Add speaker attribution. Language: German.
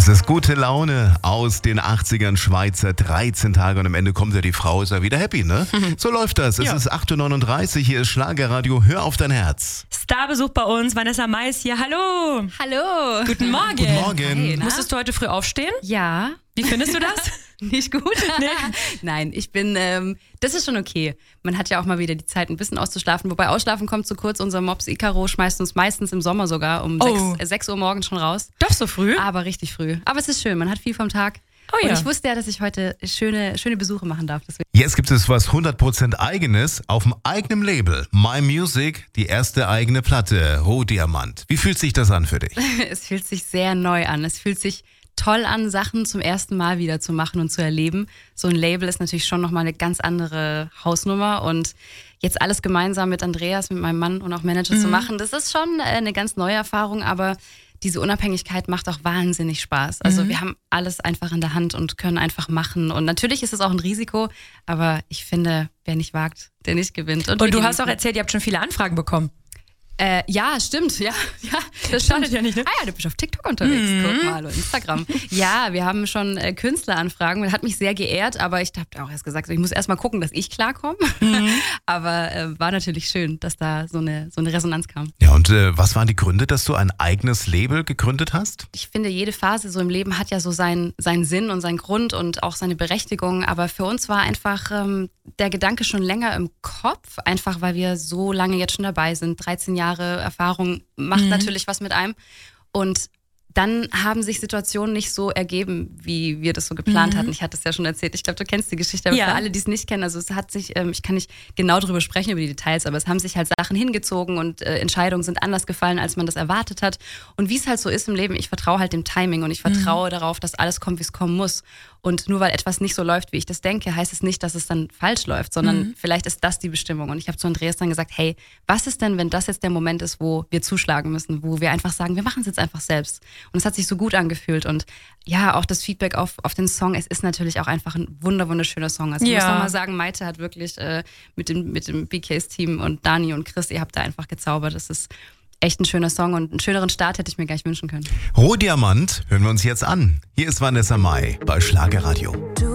Speaker 1: Das ist gute Laune aus den 80ern, Schweizer, 13 Tage und am Ende kommt ja die Frau, ist ja wieder happy, ne? So läuft das. Es ist 8.39 Uhr, hier ist Schlagerradio, hör auf dein Herz.
Speaker 2: Starbesuch bei uns, Vanessa Mais hier, hallo.
Speaker 3: Hallo.
Speaker 2: Guten Morgen.
Speaker 1: Guten Morgen.
Speaker 3: Hey, na?
Speaker 2: Musstest du heute früh aufstehen?
Speaker 3: Ja.
Speaker 2: Wie findest du das?
Speaker 3: Nicht gut?
Speaker 2: Nee.
Speaker 3: Nein, ich bin, das ist schon okay. Man hat ja auch mal wieder die Zeit, ein bisschen auszuschlafen. Wobei Ausschlafen kommt zu kurz. Unser Mops Icaro schmeißt uns meistens im Sommer sogar um 6 Uhr morgens schon raus.
Speaker 2: Doch so früh?
Speaker 3: Aber richtig früh. Aber es ist schön, man hat viel vom Tag.
Speaker 2: Oh ja.
Speaker 3: Und ich wusste ja, dass ich heute schöne Besuche machen darf. Deswegen.
Speaker 1: Jetzt gibt es was 100% Eigenes auf dem eigenen Label. My Music, die erste eigene Platte, Rohdiamant. Wie fühlt sich das an für dich?
Speaker 3: Es fühlt sich sehr neu an. Es fühlt sich toll an, Sachen zum ersten Mal wieder zu machen und zu erleben. So ein Label ist natürlich schon nochmal eine ganz andere Hausnummer und jetzt alles gemeinsam mit Andreas, mit meinem Mann und auch Manager zu machen, das ist schon eine ganz neue Erfahrung, aber diese Unabhängigkeit macht auch wahnsinnig Spaß. Also wir haben alles einfach in der Hand und können einfach machen und natürlich ist es auch ein Risiko, aber ich finde, wer nicht wagt, der nicht gewinnt.
Speaker 2: Und du hast auch erzählt, ihr habt schon viele Anfragen bekommen.
Speaker 3: Ja, stimmt, ja, das
Speaker 2: Schadet
Speaker 3: stimmt.
Speaker 2: ja nicht, ne?
Speaker 3: Ah ja, du bist auf TikTok unterwegs, guck mal, und Instagram. Ja, wir haben schon Künstleranfragen, das hat mich sehr geehrt, aber ich habe auch erst gesagt, ich muss erst mal gucken, dass ich klarkomme. Aber war natürlich schön, dass da so eine Resonanz kam.
Speaker 1: Ja, und was waren die Gründe, dass du ein eigenes Label gegründet hast?
Speaker 3: Ich finde, jede Phase so im Leben hat ja so seinen Sinn und seinen Grund und auch seine Berechtigung, aber für uns war einfach der Gedanke schon länger im Kopf, einfach weil wir so lange jetzt schon dabei sind, 13 Jahre Erfahrung macht natürlich was mit einem. Und dann haben sich Situationen nicht so ergeben, wie wir das so geplant hatten. Ich hatte es ja schon erzählt. Ich glaube, du kennst die Geschichte, aber für alle, die es nicht kennen, also es hat sich, ich kann nicht genau darüber sprechen, über die Details, aber es haben sich halt Sachen hingezogen und Entscheidungen sind anders gefallen, als man das erwartet hat. Und wie es halt so ist im Leben, ich vertraue halt dem Timing und ich vertraue darauf, dass alles kommt, wie es kommen muss. Und nur weil etwas nicht so läuft, wie ich das denke, heißt es nicht, dass es dann falsch läuft, sondern vielleicht ist das die Bestimmung. Und ich habe zu Andreas dann gesagt, hey, was ist denn, wenn das jetzt der Moment ist, wo wir zuschlagen müssen, wo wir einfach sagen, wir machen es jetzt einfach selbst. Und es hat sich so gut angefühlt. Und ja, auch das Feedback auf den Song, es ist natürlich auch einfach ein wunderschöner Song. Also ich muss nochmal sagen, Maite hat wirklich mit dem BKs-Team und Dani und Chris, ihr habt da einfach gezaubert. Das ist echt ein schöner Song und einen schöneren Start hätte ich mir gar nicht wünschen können.
Speaker 1: Rohdiamant hören wir uns jetzt an. Hier ist Vanessa Mai bei Schlagerradio.